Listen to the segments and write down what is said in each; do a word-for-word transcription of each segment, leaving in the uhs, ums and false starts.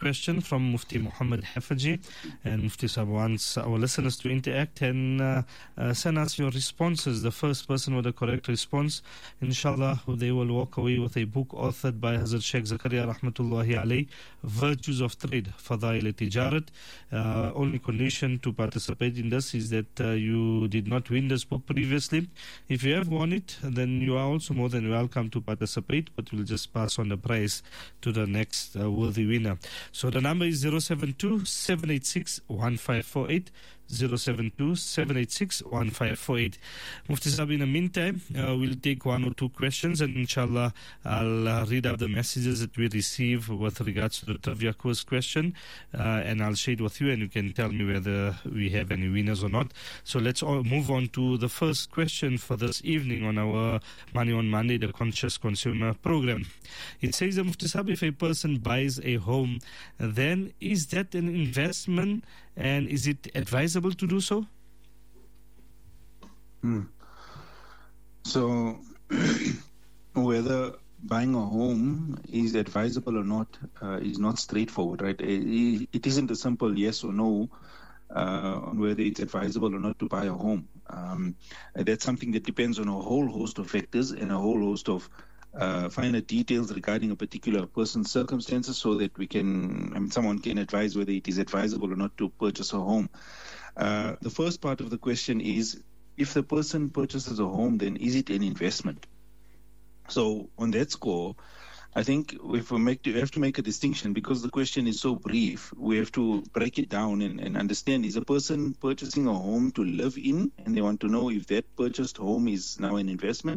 question from Mufti Muhammad Hafaji. And Mufti Sahib wants our listeners to interact and uh, uh, send us your responses. The first person with the correct response, inshallah, they will walk away with a book authored by Hazrat Sheikh Zakaria Rahmatullahi Alayhi, Virtues of Trade, Fadail Tijarat. Uh, only condition to participate in this is that uh, you did not win this book previously. If you have won it, then you are also more than welcome to participate, but we'll just pass on the prize to the next uh, worthy winner. So the number is zero seven two, seven eight six, one five four eight. zero seven two, seven eight six, one five four eight. Mufti Sahib, in the meantime, uh, we'll take one or two questions, and inshallah I'll uh, read out the messages that we receive with regards to the trivia quiz question, uh, and I'll share it with you, and you can tell me whether we have any winners or not. So let's all move on to the first question for this evening on our Money on Monday, the Conscious Consumer program. It says, Mufti Sahib, if a person buys a home, then is that an investment, and is it advisable to do so? Hmm. So, whether buying a home is advisable or not uh, is not straightforward, right? It, it isn't a simple yes or no uh, on whether it's advisable or not to buy a home. Um, that's something that depends on a whole host of factors and a whole host of Uh, finer details regarding a particular person's circumstances, so that we can, I mean, someone can advise whether it is advisable or not to purchase a home. Uh, the first part of the question is, if the person purchases a home, then is it an investment? So on that score, I think if we make to, we have to make a distinction, because the question is so brief. We have to break it down and, and understand, is a person purchasing a home to live in, and they want to know if that purchased home is now an investment?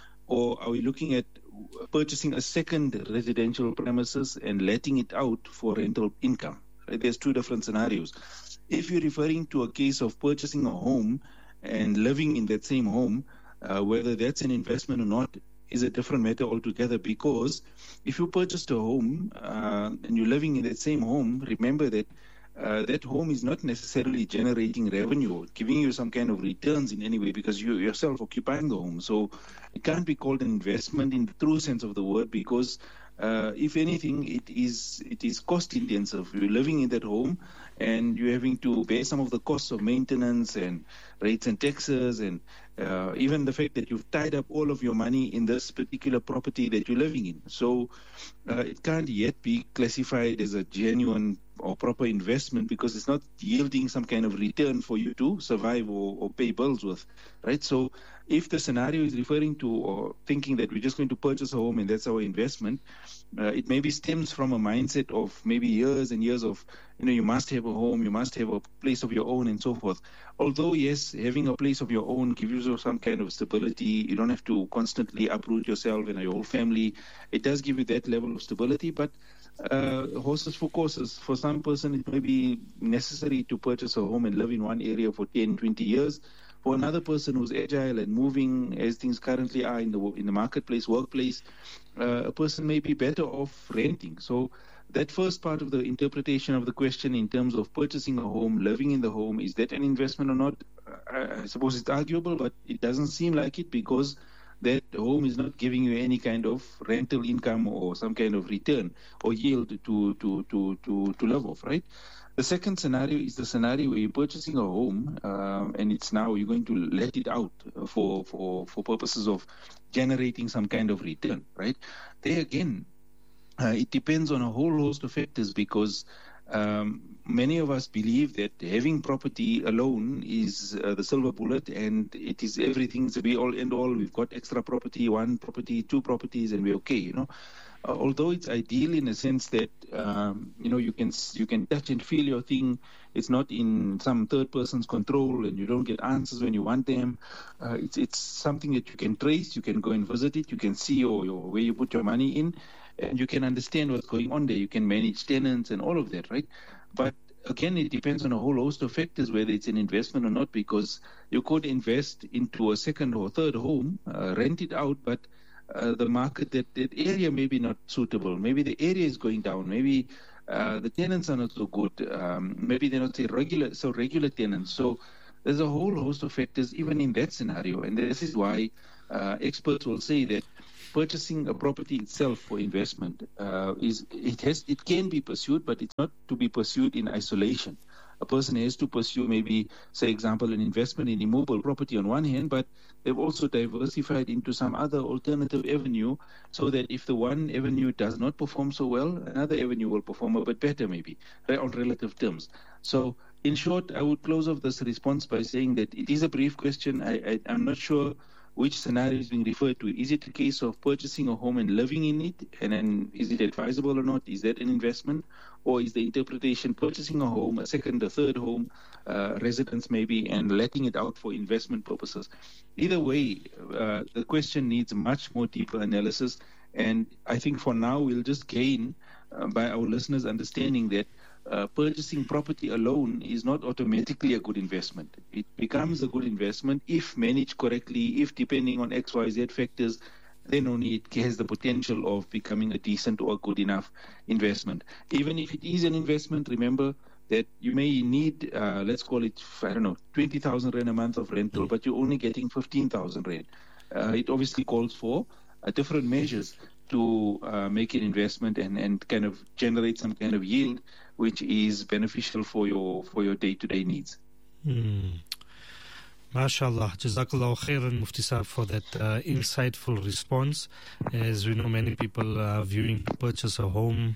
Or are we looking at purchasing a second residential premises and letting it out for rental income? Right? There's two different scenarios. If you're referring to a case of purchasing a home and living in that same home, uh, whether that's an investment or not is a different matter altogether, because if you purchased a home uh, and you're living in that same home, remember that Uh, that home is not necessarily generating revenue or giving you some kind of returns in any way, because you yourself occupying the home. So it can't be called an investment in the true sense of the word, because uh, if anything, it is it is cost intensive. You're living in that home and you're having to bear some of the costs of maintenance and rates and taxes, and uh, even the fact that you've tied up all of your money in this particular property that you're living in. So uh, it can't yet be classified as a genuine or proper investment, because it's not yielding some kind of return for you to survive or, or pay bills with, right? So if the scenario is referring to or thinking that we're just going to purchase a home and that's our investment, uh, it maybe stems from a mindset of maybe years and years of, you know, you must have a home, you must have a place of your own and so forth. Although, yes, having a place of your own gives you some kind of stability. You don't have to constantly uproot yourself and your whole family. It does give you that level of stability, but Uh, horses for courses. For some person, it may be necessary to purchase a home and live in one area for ten, twenty years. For another person who's agile and moving as things currently are in the in the marketplace, workplace, uh, a person may be better off renting. So that first part of the interpretation of the question in terms of purchasing a home, living in the home, is that an investment or not? I, I suppose it's arguable, but it doesn't seem like it, because that home is not giving you any kind of rental income or some kind of return or yield to to to to, to live off, right? The second scenario is the scenario where you're purchasing a home um, and it's now you're going to let it out for, for, for purposes of generating some kind of return, right? There again, uh, it depends on a whole host of factors, because Um, many of us believe that having property alone is uh, the silver bullet, and it is everything. It's a be all end all. We've got extra property, one property, two properties, and we're okay. You know, uh, although it's ideal in a sense that um, you know you can you can touch and feel your thing. It's not in some third person's control, and you don't get answers when you want them. Uh, it's it's something that you can trace. You can go and visit it. You can see your, your where you put your money in, and you can understand what's going on there. You can manage tenants and all of that, right? But again, it depends on a whole host of factors whether it's an investment or not, because you could invest into a second or third home, uh, rent it out, but uh, the market, that, that area may be not suitable. Maybe the area is going down. Maybe uh, the tenants are not so good. Um, maybe they're not say regular, so regular tenants. So there's a whole host of factors even in that scenario. And this is why uh, experts will say that purchasing a property itself for investment uh, is it has it can be pursued, but it's not to be pursued in isolation. A person has to pursue maybe, say, example, an investment in immovable property on one hand, but they've also diversified into some other alternative avenue so that if the one avenue does not perform so well, another avenue will perform a bit better maybe, right, on relative terms. So in short, I would close off this response by saying that it is a brief question. I, I, I'm not sure which scenario is being referred to. Is it a case of purchasing a home and living in it? And then is it advisable or not? Is that an investment? Or is the interpretation purchasing a home, a second, a third home, uh, residence maybe, and letting it out for investment purposes? Either way, uh, the question needs much more deeper analysis. And I think for now, we'll just gain uh, by our listeners understanding that Uh, purchasing property alone is not automatically a good investment. It becomes a good investment if managed correctly, if depending on X, Y, Z factors, then only it has the potential of becoming a decent or good enough investment. Even if it is an investment, remember that you may need, uh, let's call it, I don't know, twenty thousand rand a month of rental, but you're only getting fifteen thousand rand. Uh, it obviously calls for uh, different measures to uh, make an investment and, and kind of generate some kind of yield which is beneficial for your for your day-to-day needs. Hmm. MashaAllah, Jazakallah khairan, Mufti Saab, for that uh, insightful response. As we know, many people are viewing purchase a home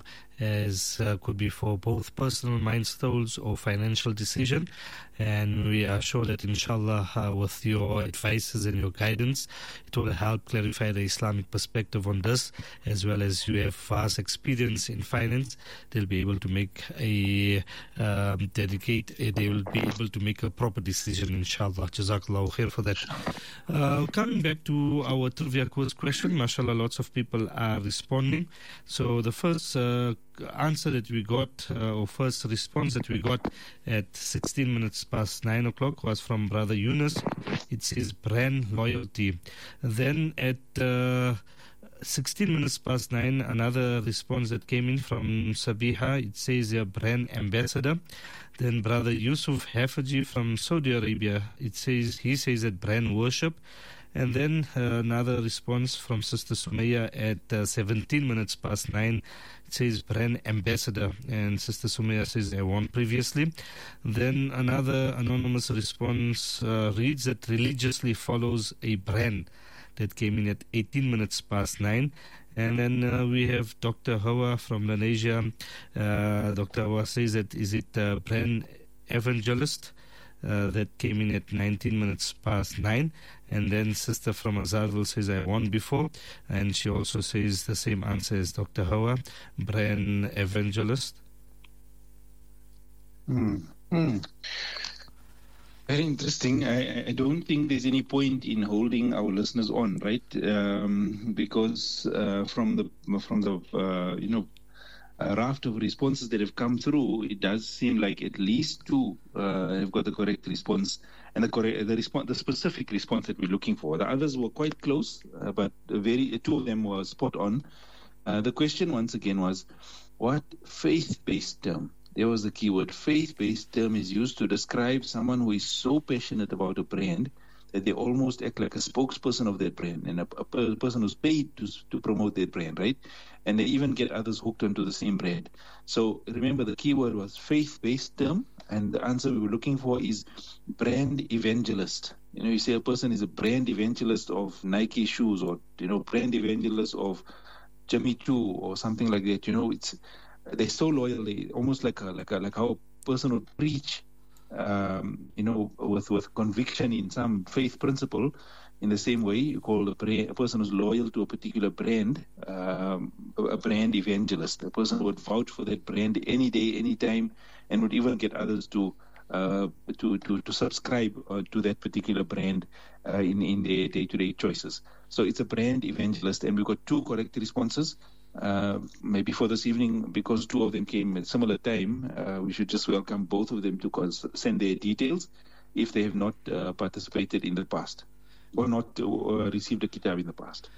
as uh, could be for both personal milestones or financial decision. And we are sure that inshallah uh, with your advices and your guidance, it will help clarify the Islamic perspective on this, as well as you have vast experience in finance. They'll be able to make a um, dedicate, uh, they will be able to make a proper decision inshallah. Jazakallahu khair for that. Uh, coming back to our trivia quiz question, mashallah, lots of people are responding. So the first uh, answer that we got, uh, or first response that we got at sixteen minutes past nine o'clock was from Brother Yunus. It says brand loyalty. Then at uh, sixteen minutes past nine, another response that came in from Sabiha. It says a brand ambassador. Then Brother Yusuf Hafaji from Saudi Arabia. It says he says that brand worship. And then uh, another response from Sister Sumaya at uh, seventeen minutes past nine. It says brand ambassador, and Sister Sumaya says I won previously. Then another anonymous response uh, reads that religiously follows a brand. That came in at eighteen minutes past nine. And then uh, we have Doctor Hawa from Malaysia. Uh, Doctor Hawa says that is it uh, brand evangelist? Uh, that came in at nineteen minutes past nine. And then Sister from Azarville says I won before, and she also says the same answer as Doctor Hawa, brand evangelist. Mm. Mm. Very interesting. I, I don't think there's any point in holding our listeners on, right? Um, because uh, from the from the uh, you know a raft of responses that have come through, it does seem like at least two uh, have got the correct response and the correct the response, the specific response that we're looking for. The others were quite close, uh, but very two of them were spot on. Uh, the question once again was, what faith-based term? There was the keyword. Faith-based term is used to describe someone who is so passionate about a brand that they almost act like a spokesperson of their brand and a, a person who's paid to to promote their brand, right? And they even get others hooked onto the same brand. So remember, the keyword was faith-based term, and the answer we were looking for is brand evangelist. You know, you say a person is a brand evangelist of Nike shoes, or you know, brand evangelist of Jimmy Choo or something like that. You know, it's they're so loyal, they almost like a, like a, like how a person would preach. Um, you know, with, with conviction in some faith principle. In the same way, you call a, brand, a person who's loyal to a particular brand um, a brand evangelist. A person who would vouch for that brand any day, any time, and would even get others to uh, to, to to subscribe uh, to that particular brand uh, in in their day-to-day choices. So it's a brand evangelist, and we've got two correct responses. Uh, maybe for this evening, because two of them came at similar time, uh, we should just welcome both of them to cons- send their details if they have not uh, participated in the past or not uh, received a kitab in the past.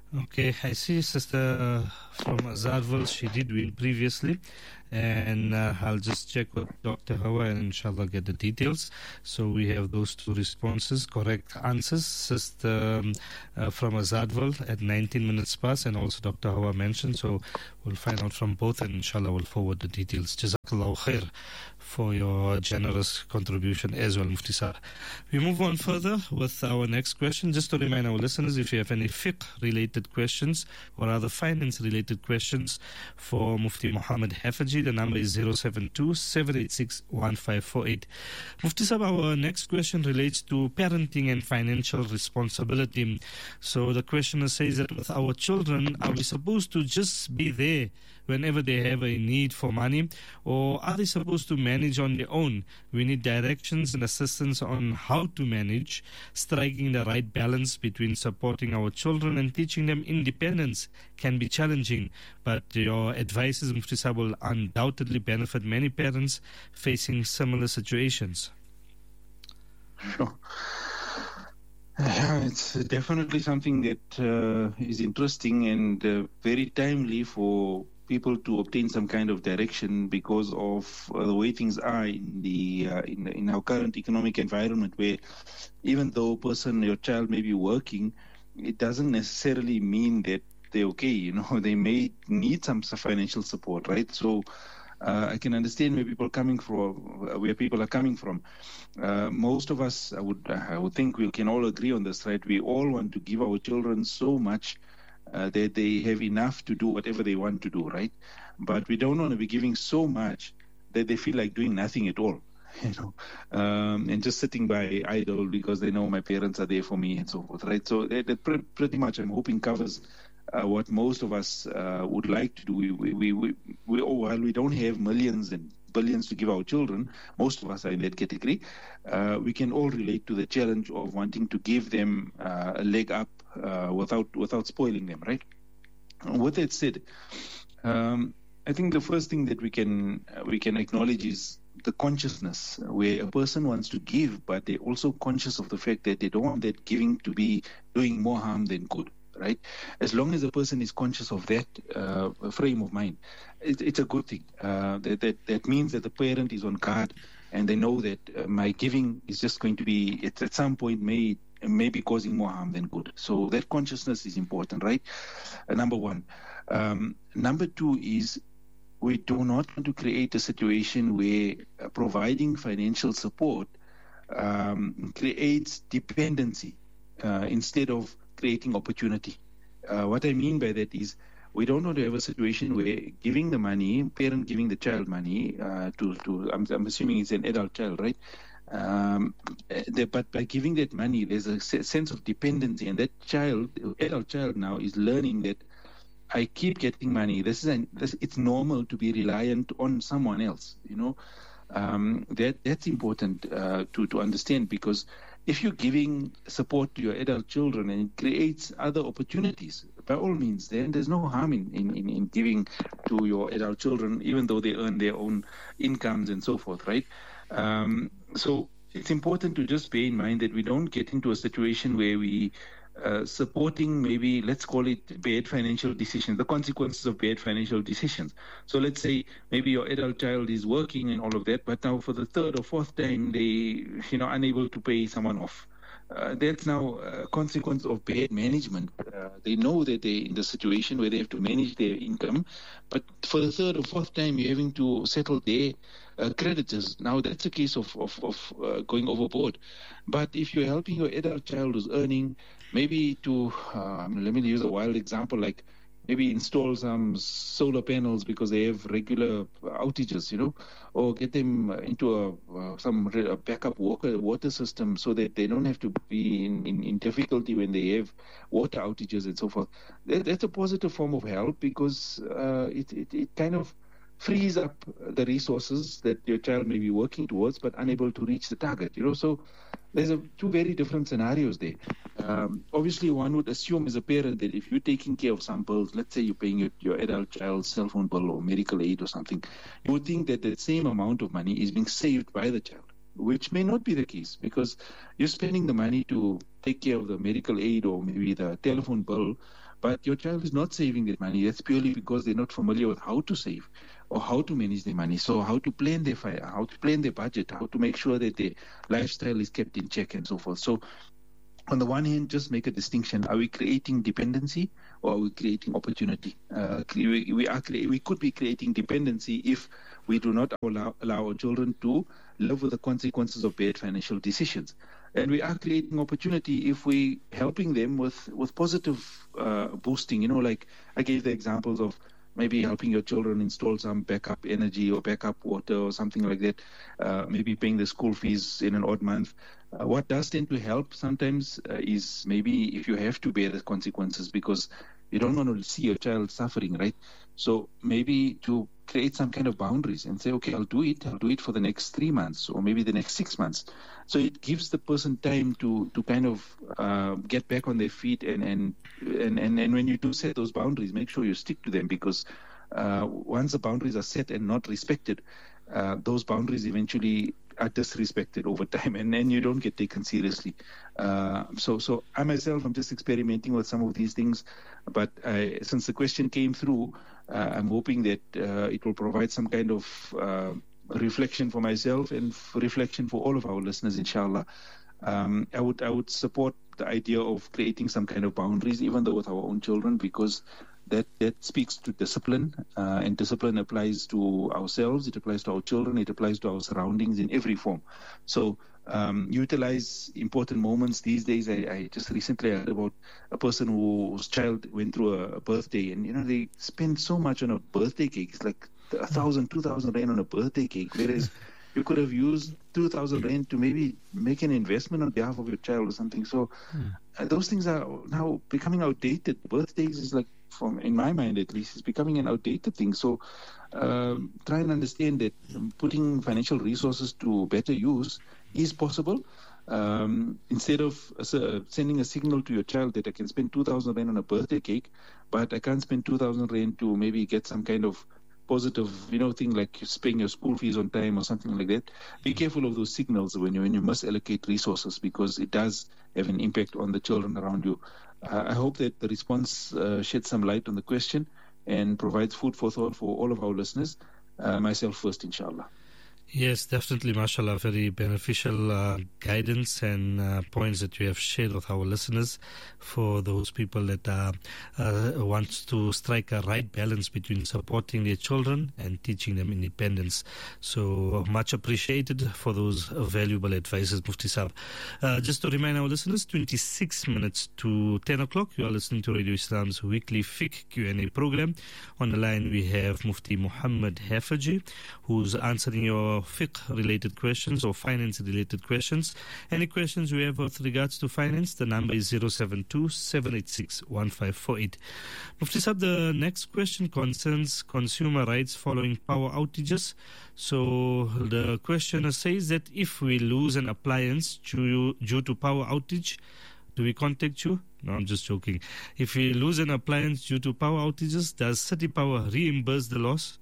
Okay, I see Sister uh, from Azarville, she did win previously. And uh, I'll just check with Doctor Hawa and inshallah get the details. So we have those two responses, correct answers. Sister um, uh, from Azadwal at nineteen minutes past, and also Doctor Hawa mentioned. So we'll find out from both, and inshallah we'll forward the details. Jazakallahu khair for your generous contribution as well, Mufti Sir. We move on further with our next question. Just to remind our listeners, if you have any fiqh-related questions or other finance-related questions for Mufti Muhammad Hafaji, the number is zero seven two, seven eight six, one five four eight. Mufti Sahib, our next question relates to parenting and financial responsibility. So the questioner says that with our children, are we supposed to just be there whenever they have a need for money, or are they supposed to manage on their own? We need directions and assistance on how to manage, striking the right balance between supporting our children and teaching them independence can be challenging, but your advices, Mufti Sahib, will undoubtedly benefit many parents facing similar situations. Sure. Yeah, it's definitely something that uh, is interesting and uh, very timely for people to obtain some kind of direction because of uh, the way things are in the uh, in, in our current economic environment, where even though a person, your child may be working, it doesn't necessarily mean that they're okay. You know, they may need some financial support, right? So uh, I can understand where people are coming from, where people are coming from. Uh, most of us, I would I would think we can all agree on this, right? We all want to give our children so much Uh, that they have enough to do whatever they want to do, right? But we don't want to be giving so much that they feel like doing nothing at all, you know, um, and just sitting by idle because they know my parents are there for me and so forth, right? So that, that pre- pretty much, I'm hoping, covers uh, what most of us uh, would like to do. We, we, we, we, we, oh, while we don't have millions and billions to give our children, most of us are in that category, uh, we can all relate to the challenge of wanting to give them uh, a leg up uh, without without spoiling them, right? With that said, um, I think the first thing that we can uh, we can acknowledge is the consciousness, where a person wants to give, but they're also conscious of the fact that they don't want that giving to be doing more harm than good. Right? As long as a person is conscious of that uh, frame of mind, it, it's a good thing. Uh, that, that that means that the parent is on guard, and they know that uh, my giving is just going to be, it, at some point, may may be causing more harm than good. So that consciousness is important, right? Uh, number one. Um, number two is we do not want to create a situation where uh, providing financial support um, creates dependency uh, instead of creating opportunity. Uh, what I mean by that is we don't want to have a situation where giving the money, parent giving the child money uh, to, to I'm, I'm assuming it's an adult child, right? Um, the, but by giving that money, there's a sense of dependency, and that child, adult child now, is learning that I keep getting money. This is an, this, it's normal to be reliant on someone else, you know. Um, that that's important uh, to to understand, because if you're giving support to your adult children and it creates other opportunities, by all means, then there's no harm in, in, in giving to your adult children, even though they earn their own incomes and so forth, right? Um, so it's important to just bear in mind that we don't get into a situation where we uh, supporting maybe, let's call it bad financial decisions, the consequences of bad financial decisions. So let's say maybe your adult child is working and all of that, but now for the third or fourth time they, you know, unable to pay someone off. Uh, that's now a consequence of bad management. Uh, they know that they're in the situation where they have to manage their income, but for the third or fourth time you're having to settle their uh, creditors. Now that's a case of, of, of uh, going overboard. But if you're helping your adult child who's earning, maybe to, uh, let me use a wild example, like maybe install some solar panels because they have regular outages, you know, or get them into a uh, some a backup water water system so that they don't have to be in, in, in difficulty when they have water outages and so forth. That, that's a positive form of help, because uh, it, it, it kind of frees up the resources that your child may be working towards but unable to reach the target, you know. So there's a, two very different scenarios there. Um, obviously, one would assume as a parent that if you're taking care of some bills, let's say you're paying your, your adult child's cell phone bill or medical aid or something, you would think that that same amount of money is being saved by the child, which may not be the case, because you're spending the money to take care of the medical aid or maybe the telephone bill, but your child is not saving that money. That's purely because they're not familiar with how to save or how to manage their money. So how to plan their fire, how to plan their budget, how to make sure that their lifestyle is kept in check and so forth. So on the one hand, just make a distinction. Are we creating dependency or are we creating opportunity? Uh, we, we, are cre- we could be creating dependency if we do not allow, allow our children to live with the consequences of bad financial decisions. And we are creating opportunity if we helping them with, with positive uh, boosting. You know, like I gave the examples of maybe helping your children install some backup energy or backup water or something like that, uh, maybe paying the school fees in an odd month. Uh, what does tend to help sometimes uh, is maybe if you have to bear the consequences because you don't want to see your child suffering, right? So maybe to create some kind of boundaries and say, okay, I'll do it. I'll do it for the next three months or maybe the next six months. So it gives the person time to to kind of uh, get back on their feet. And and, and, and and when you do set those boundaries, make sure you stick to them because uh, once the boundaries are set and not respected, uh, those boundaries eventually are disrespected over time, and then you don't get taken seriously. Uh, so, so I myself, I'm just experimenting with some of these things. But I, since the question came through, uh, I'm hoping that uh, it will provide some kind of uh, reflection for myself and f- reflection for all of our listeners, inshallah. Um, I would, I would support the idea of creating some kind of boundaries, even though with our own children, because that that speaks to discipline, uh, and discipline applies to ourselves, it applies to our children, it applies to our surroundings in every form. So um, utilize important moments. These days, I, I just recently heard about a person who, whose child went through a, a birthday, and you know they spend so much on a birthday cake. It's like a thousand, two thousand rand on a birthday cake, whereas you could have used two thousand rand to maybe make an investment on behalf of your child or something. So uh, those things are now becoming outdated. Birthdays is like, from in my mind at least, is becoming an outdated thing. So um, try and understand that um, putting financial resources to better use is possible. Um, instead of uh, sending a signal to your child that I can spend two thousand rand on a birthday cake, but I can't spend two thousand rand to maybe get some kind of positive, you know, thing like paying your school fees on time or something like that. Be careful of those signals when you when you must allocate resources, because it does have an impact on the children around you. Uh, I hope that the response uh, sheds some light on the question and provides food for thought for all of our listeners. Uh, myself first, inshallah. Yes, definitely, mashallah, very beneficial uh, guidance and uh, points that you have shared with our listeners for those people that uh, uh, want to strike a right balance between supporting their children and teaching them independence. So much appreciated for those valuable advices, Mufti Saab. Uh, just to remind our listeners, twenty-six minutes to ten o'clock, you are listening to Radio Islam's weekly Fiqh Q and A program. On the line we have Mufti Muhammad Hafaji, who's answering your fiqh-related questions or finance-related questions. Any questions you have with regards to finance, the number is zero seven two, seven eight six, one five four eight. Mufti Saab, the next question concerns consumer rights following power outages. So the questioner says that if we lose an appliance due, due to power outage, do we contact you? No, I'm just joking. If we lose an appliance due to power outages, does City Power reimburse the loss?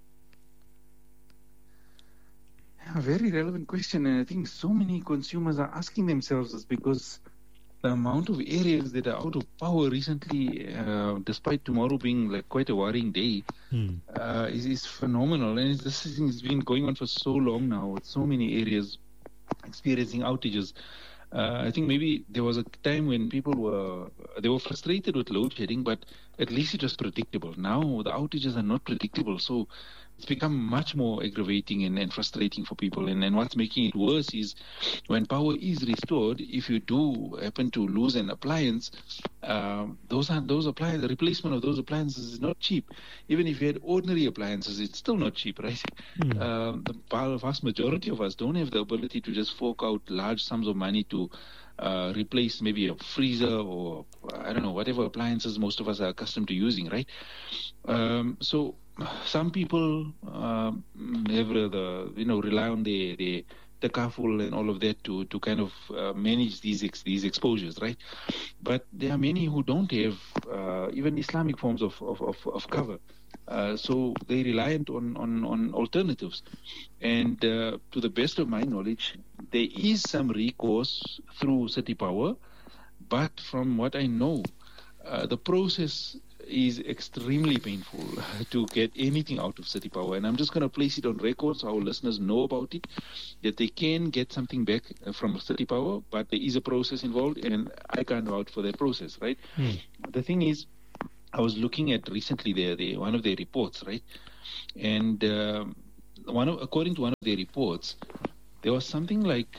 A very relevant question, and I think so many consumers are asking themselves this because the amount of areas that are out of power recently, uh, despite tomorrow being like quite a worrying day, hmm. uh, is, is phenomenal. And this thing has been going on for so long now, with so many areas experiencing outages. Uh, I think maybe there was a time when people were they were frustrated with load shedding, but at least it was predictable. Now the outages are not predictable, so it's become much more aggravating and, and frustrating for people. And, and what's making it worse is when power is restored, if you do happen to lose an appliance, uh, those are those appliances, the replacement of those appliances is not cheap. Even if you had ordinary appliances, it's still not cheap, right? Mm. Uh, the vast majority of us don't have the ability to just fork out large sums of money to Uh, replace maybe a freezer or I don't know, whatever appliances most of us are accustomed to using, right? Um, so some people uh, have the you know rely on the the takaful and all of that to to kind of uh, manage these ex- these exposures, right? But there are many who don't have uh, even Islamic forms of of, of, of cover. Uh, so they're reliant on, on, on alternatives. And uh, to the best of my knowledge, there is some recourse through City Power, but from what I know, uh, the process is extremely painful to get anything out of City Power. And I'm just going to place it on record so our listeners know about it, that they can get something back from City Power, but there is a process involved, and I can't vouch for that process, right? Hmm. The thing is, I was looking at recently their, their, one of their reports, right? And um, one of, according to one of their reports, there was something like,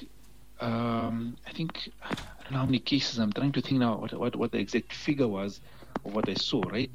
um, I think, I don't know how many cases, I'm trying to think now what, what, what the exact figure was of what I saw, right?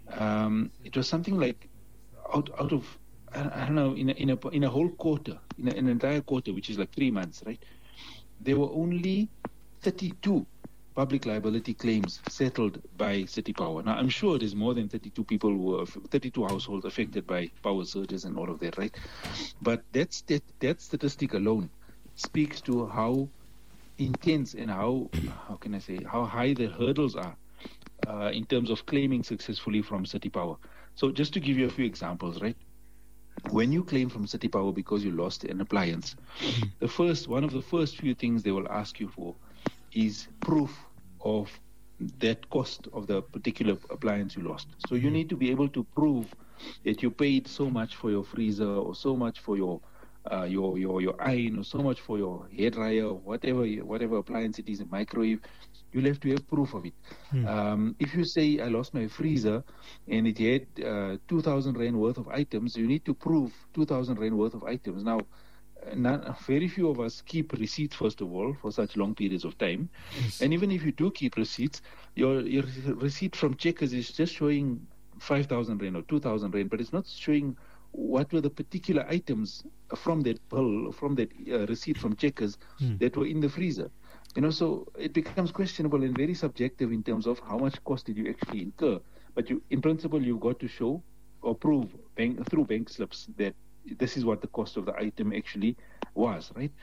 Um, it was something like out out of, I, I don't know, in a, in a, in a whole quarter, in, a, in an entire quarter, which is like three months, right? There were only thirty-two public liability claims settled by City Power. Now, I'm sure there's more than thirty-two people who were, thirty-two households affected by power surges and all of that, right? But that's, that, that statistic alone speaks to how intense and how, how can I say, how high the hurdles are uh, in terms of claiming successfully from City Power. So just to give you a few examples, right? When you claim from City Power because you lost an appliance, the first, one of the first few things they will ask you for is proof of that cost of the particular appliance you lost. So you need to be able to prove that you paid so much for your freezer, or so much for your uh, your your your iron, or so much for your hair dryer, or whatever whatever appliance it is, a microwave. You'll have to have proof of it. Hmm. Um, if you say I lost my freezer and it had uh, two thousand rand worth of items, you need to prove two thousand rand worth of items. Now, None, very few of us keep receipts, first of all, for such long periods of time. Yes. And even if you do keep receipts, your your receipt from Checkers is just showing five thousand rand or two thousand rand, but it's not showing what were the particular items from that bill, from that uh, receipt from Checkers mm. that were in the freezer. You know, so it becomes questionable and very subjective in terms of how much cost did you actually incur. But you, in principle, you've got to show or prove bank, through bank slips that this is what the cost of the item actually was, right?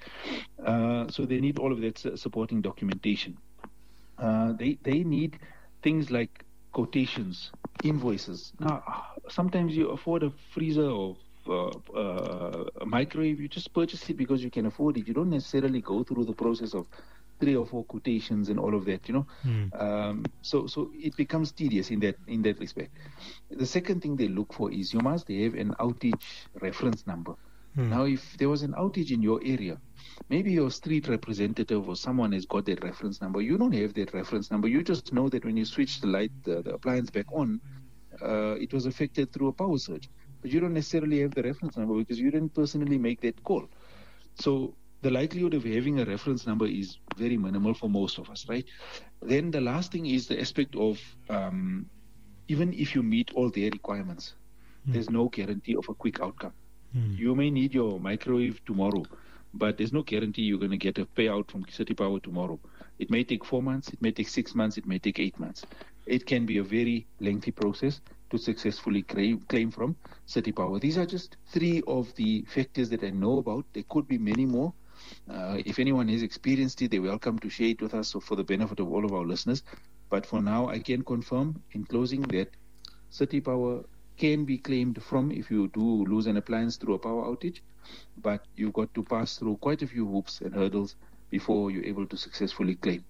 Uh, so they need all of that su- supporting documentation. Uh, they they need things like quotations, invoices. Now, sometimes you afford a freezer or uh, uh, a microwave, you just purchase it because you can afford it. You don't necessarily go through the process of three or four quotations and all of that, you know. Mm. Um, so so it becomes tedious in that in that respect. The second thing they look for is you must have an outage reference number. Mm. Now, if there was an outage in your area, maybe your street representative or someone has got that reference number. You don't have that reference number. You just know that when you switch the light, the, the appliance back on, uh, it was affected through a power surge. But you don't necessarily have the reference number because you didn't personally make that call. So the likelihood of having a reference number is very minimal for most of us, right? Then the last thing is the aspect of um, even if you meet all their requirements, mm. there's no guarantee of a quick outcome. Mm. You may need your microwave tomorrow, but there's no guarantee you're going to get a payout from City Power tomorrow. It may take four months, it may take six months, it may take eight months. It can be a very lengthy process to successfully claim, claim from City Power. These are just three of the factors that I know about. There could be many more. Uh, if anyone has experienced it, they're welcome to share it with us, so for the benefit of all of our listeners. But for now, I can confirm in closing that City Power can be claimed from if you do lose an appliance through a power outage, but you've got to pass through quite a few hoops and hurdles before you're able to successfully claim.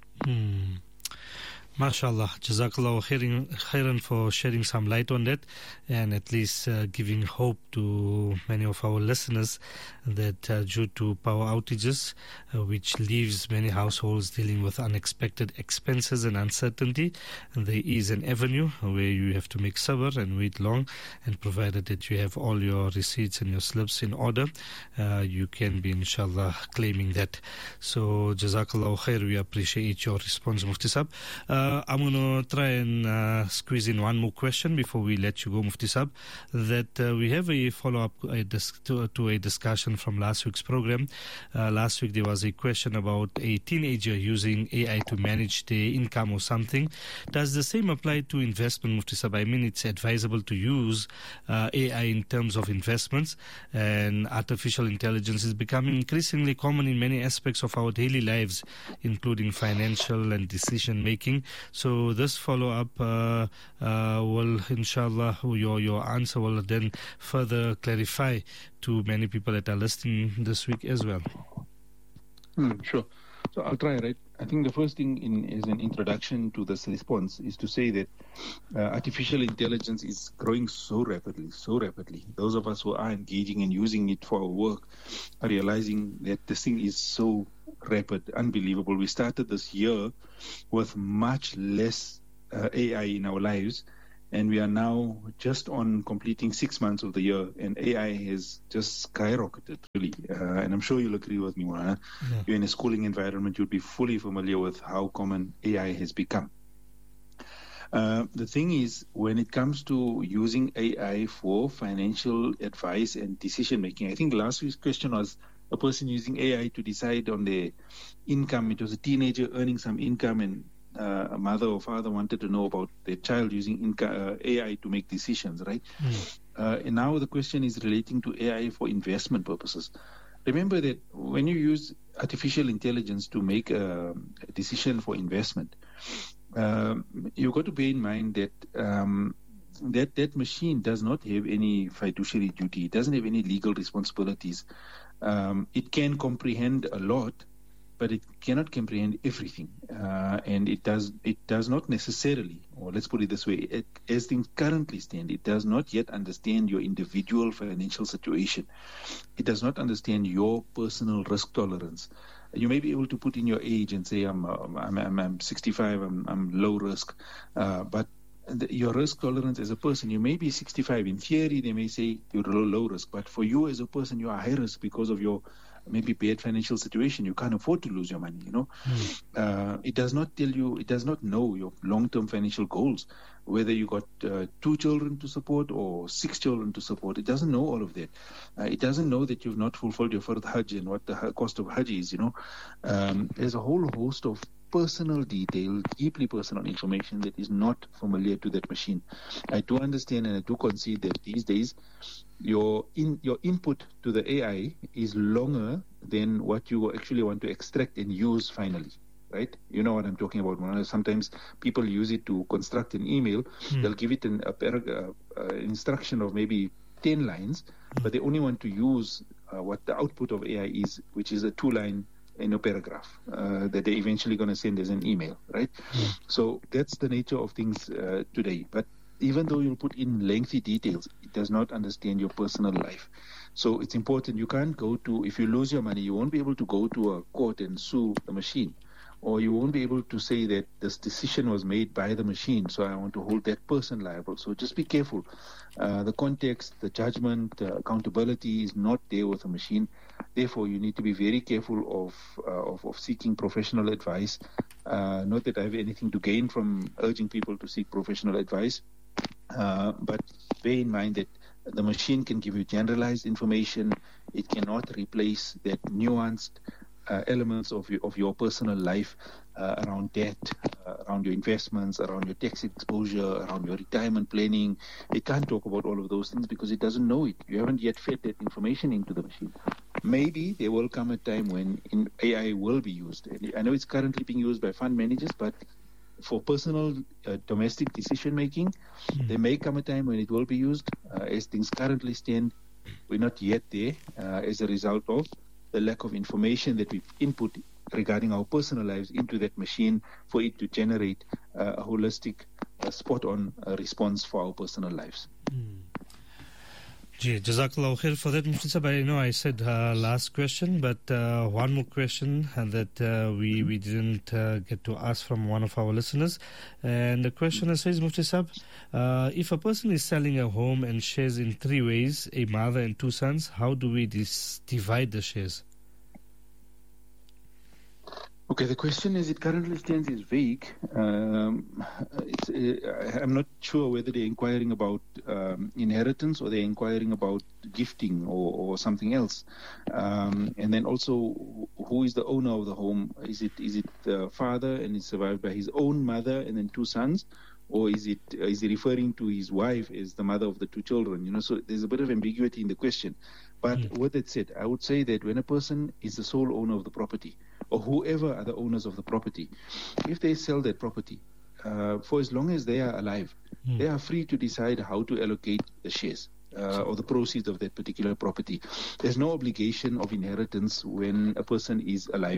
Hmm. MashaAllah, Jazakallah khairan for shedding some light on that and at least uh, giving hope to many of our listeners that uh, due to power outages, uh, which leaves many households dealing with unexpected expenses and uncertainty, and there is an avenue where you have to make sabr and wait long, and provided that you have all your receipts and your slips in order, uh, you can be inshallah claiming that. So Jazakallah khair, we appreciate your response, Mufti Sahab. Uh, Uh, I'm going to try and uh, squeeze in one more question before we let you go, Mufti Sahab. That uh, we have a follow-up a dis- to, to a discussion from last week's program. Uh, last week there was a question about a teenager using A I to manage their income or something. Does the same apply to investment, Mufti Sahab? I mean, it's advisable to use uh, A I in terms of investments, and artificial intelligence is becoming increasingly common in many aspects of our daily lives, including financial and decision-making. So this follow-up uh, uh, will, inshallah, your your answer will then further clarify to many people that are listening this week as well. Hmm, sure. So I'll try, right? I think the first thing in, as an introduction to this response is to say that uh, artificial intelligence is growing so rapidly, so rapidly. Those of us who are engaging and using it for our work are realizing that this thing is so rapid, unbelievable. We started this year with much less uh, A I in our lives, and we are now just on completing six months of the year, and A I has just skyrocketed, really. Uh, and I'm sure you'll agree with me, Morana. Yeah. You're in a schooling environment, you'd be fully familiar with how common A I has become. Uh, the thing is, when it comes to using A I for financial advice and decision making, I think last week's question was a person using A I to decide on their income. It was a teenager earning some income, and Uh, a mother or father wanted to know about their child using inca- uh, A I to make decisions, right? Mm. Uh, and now the question is relating to A I for investment purposes. Remember that when you use artificial intelligence to make a, a decision for investment, um, you've got to bear in mind that um, that that machine does not have any fiduciary duty. It doesn't have any legal responsibilities. Um, it can comprehend a lot, but it cannot comprehend everything, uh, and it does it does not necessarily, or let's put it this way, it, as things currently stand, it does not yet understand your individual financial situation. It does not understand your personal risk tolerance. You may be able to put in your age and say, I'm I'm I'm, I'm sixty-five, I'm, I'm low risk, uh, but the, your risk tolerance as a person, you may be sixty-five. In theory, they may say you're low, low risk, but for you as a person, you are high risk because of your maybe bad financial situation. You can't afford to lose your money, you know. Mm. Uh, it does not tell you, it does not know your long-term financial goals, whether you got uh, two children to support or six children to support. It doesn't know all of that. Uh, it doesn't know that you've not fulfilled your first Hajj and what the cost of Hajj is, you know. Um, there's a whole host of personal detail, deeply personal information that is not familiar to that machine. I do understand and I do concede that these days your in your input to the A I is longer than what you actually want to extract and use finally, right? You know what I'm talking about. Sometimes people use it to construct an email. Mm. They'll give it an a paragraph, uh, instruction of maybe ten lines, mm. but they only want to use uh, what the output of A I is, which is a two-line in a paragraph uh, that they're eventually going to send as an email, right? Mm. So that's the nature of things uh, today. But even though you'll put in lengthy details, it does not understand your personal life. So it's important. You can't go to, if you lose your money, you won't be able to go to a court and sue the machine. Or you won't be able to say that this decision was made by the machine, so I want to hold that person liable. So just be careful. Uh, the context, the judgment, uh, accountability is not there with a machine. Therefore, you need to be very careful of uh, of, of seeking professional advice. Uh, not that I have anything to gain from urging people to seek professional advice, uh, but bear in mind that the machine can give you generalized information. It cannot replace that nuanced Uh, elements of your, of your personal life uh, around debt, uh, around your investments, around your tax exposure, around your retirement planning. It can't talk about all of those things because it doesn't know it. You haven't yet fed that information into the machine. Maybe there will come a time when in A I will be used. I know it's currently being used by fund managers, but for personal uh, domestic decision making, mm. there may come a time when it will be used. Uh, as things currently stand, we're not yet there uh, as a result of the lack of information that we input regarding our personal lives into that machine for it to generate uh, a holistic, uh, spot-on uh, response for our personal lives. Mm. Gee, Jazakallah khair for that, Mufti Sahib. I know I said uh, last question, but uh, one more question that uh, we, we didn't uh, get to ask from one of our listeners. And the question says, Mufti Sahib, uh, if a person is selling a home and shares in three ways, a mother and two sons, how do we dis- divide the shares? Okay, the question as it currently stands is vague. Um, it's, uh, I'm not sure whether they're inquiring about um, inheritance or they're inquiring about gifting or, or something else. Um, and then also, who is the owner of the home? Is it is it the father and it's survived by his own mother and then two sons? Or is it is he referring to his wife as the mother of the two children? You know, so there's a bit of ambiguity in the question. But mm. with that said, I would say that when a person is the sole owner of the property, or whoever are the owners of the property, if they sell that property, uh, for as long as they are alive, mm. they are free to decide how to allocate the shares uh, or the proceeds of that particular property. There's no obligation of inheritance when a person is alive.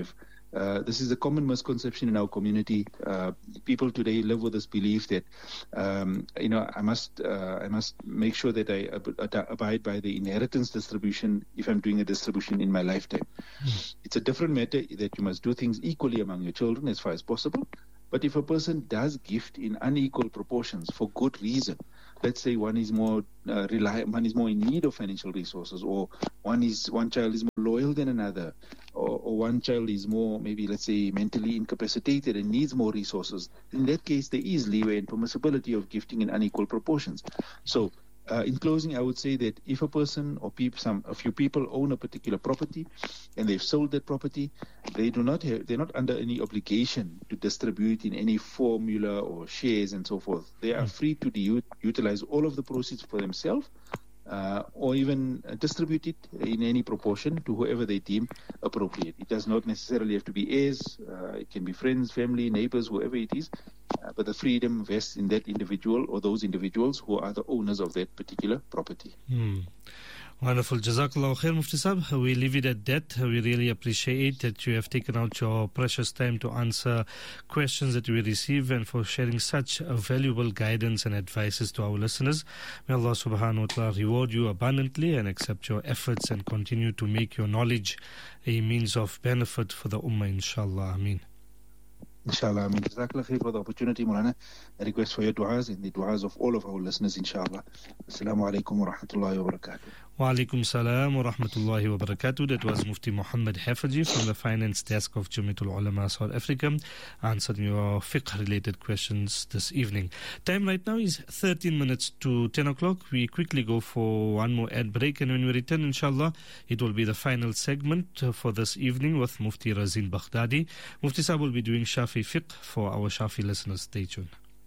Uh, this is a common misconception in our community. Uh, people today live with this belief that, um, you know, I must uh, I must make sure that I ab- abide by the inheritance distribution if I'm doing a distribution in my lifetime. Mm. It's a different matter that you must do things equally among your children as far as possible. But if a person does gift in unequal proportions for good reason, let's say one is more uh, rely, one is more in need of financial resources, or one is one child is more loyal than another, or, or one child is more maybe let's say mentally incapacitated and needs more resources. In that case, there is leeway and permissibility of gifting in unequal proportions. So. Uh, in closing, I would say that if a person or peop- some a few people own a particular property and they've sold that property, they do not have, they're not under any obligation to distribute in any formula or shares and so forth. They are free to de- utilize all of the proceeds for themselves, uh, or even uh, distribute it in any proportion to whoever they deem appropriate. It does not necessarily have to be heirs. Uh, it can be friends, family, neighbors, whoever it is. Uh, but the freedom vests in that individual or those individuals who are the owners of that particular property. Hmm. Wonderful. Jazakallah khair, Mufti Sahib. We leave it at that. We really appreciate that you have taken out your precious time to answer questions that we receive and for sharing such uh, valuable guidance and advices to our listeners. May Allah subhanahu wa ta'ala reward you abundantly and accept your efforts and continue to make your knowledge a means of benefit for the Ummah, inshallah. Ameen. Inshallah, I mean, Jazakallah khair for the opportunity, Mulana. I request for your du'as and the du'as of all of our listeners, inshallah. Assalamu alaikum wa rahmatullahi wa barakatuh. Wa alaikum salam wa rahmatullahi wa barakatuh. That was Mufti Muhammad Haffajee from the Finance Desk of Jamiatul Ulama South Africa, answering your fiqh-related questions this evening. Time right now is thirteen minutes to ten o'clock. We quickly go for one more ad break, and when we return, inshallah, it will be the final segment for this evening with Mufti Razin Baghdadi. Mufti Sahib will be doing Shafi Fiqh for our Shafi listeners. Stay tuned.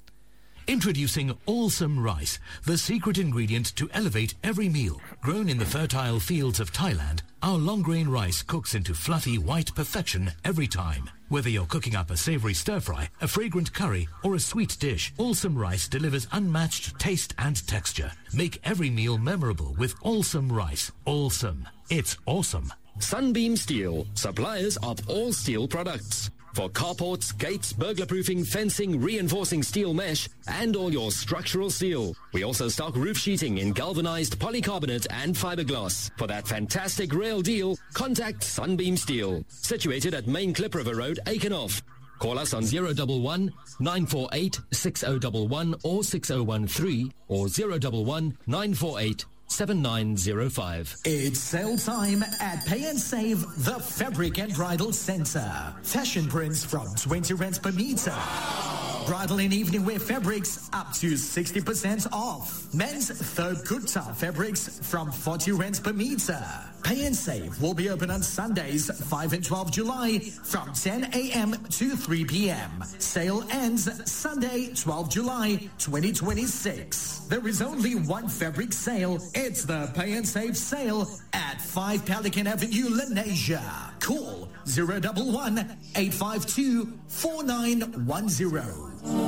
Introducing Awesome Rice, the secret ingredient to elevate every meal. Grown in the fertile fields of Thailand, our long-grain rice cooks into fluffy white perfection every time. Whether you're cooking up a savory stir-fry, a fragrant curry, or a sweet dish, Awesome Rice delivers unmatched taste and texture. Make every meal memorable with Awesome Rice. Awesome. It's awesome. Sunbeam Steel, suppliers of all steel products. For carports, gates, burglar-proofing, fencing, reinforcing steel mesh, and all your structural steel. We also stock roof sheeting in galvanized polycarbonate and fiberglass. For that fantastic rail deal, contact Sunbeam Steel. Situated at Main Klip River Road, Aikenhof. Call us on zero one one, nine four eight, six zero one one or six zero one three or zero one one, nine four eight, seven nine zero five. It's sale time at Pay and Save, the Fabric and Bridal Center. Fashion prints from twenty rands per meter. Bridal and evening wear fabrics up to sixty percent off. Men's Thobe Kurta fabrics from forty rands per meter. Pay and Save will be open on Sundays, five and twelve July from ten a.m. to three p.m. Sale ends Sunday, twelve July twenty twenty-six. There is only one fabric sale. It's the Pay and Save sale at five Pelican Avenue, Lenasia. Call zero one one, eight five two, four nine one zero.